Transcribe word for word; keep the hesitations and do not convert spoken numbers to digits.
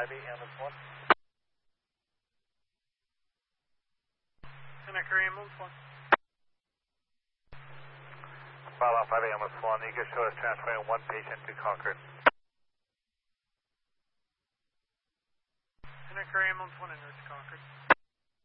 five eight ambulance one. Connector ambulance one. Bravo five eight ambulance one, you can show us transferring one patient to Concord. Connector ambulance one, en route to Concord.